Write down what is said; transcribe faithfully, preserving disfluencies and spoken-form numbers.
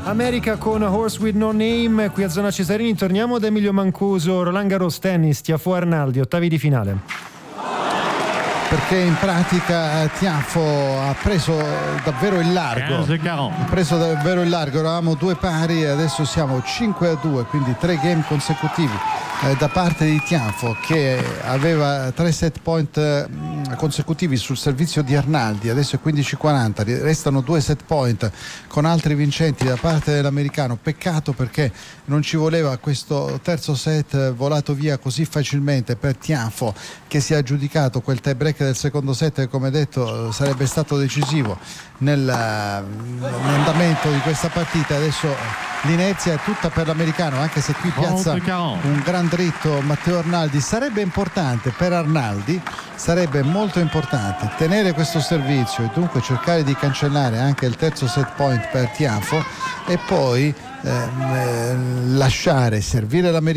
America con Horse with No Name. Qui a Zona Cesarini torniamo da Emilio Mancuso. Roland Garros tennis, Tiafoe Arnaldi, ottavi di finale. Perché in pratica Tiafoe ha preso davvero il largo ha preso davvero il largo eravamo due pari e adesso siamo cinque a due, quindi tre game consecutivi eh, da parte di Tiafoe, che aveva tre set point eh, consecutivi sul servizio di Arnaldi. Adesso è quindici a quaranta, restano due set point con altri vincenti da parte dell'americano. Peccato, perché non ci voleva questo terzo set volato via così facilmente per Tiafoe, che si è aggiudicato quel tie break del secondo set che, come detto, sarebbe stato decisivo nel, nell'andamento di questa partita. Adesso l'inerzia è tutta per l'americano, anche se qui piazza un gran dritto Matteo Arnaldi. Sarebbe importante per Arnaldi, sarebbe molto importante tenere questo servizio e dunque cercare di cancellare anche il terzo set point per Tiafoe e poi ehm, lasciare servire l'americano